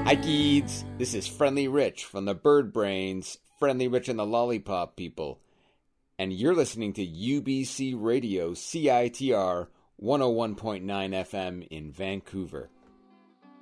Hi kids, this is Friendly Rich from the Bird Brains, Friendly Rich and the Lollipop People, and you're listening to UBC Radio CITR 101.9 FM in Vancouver.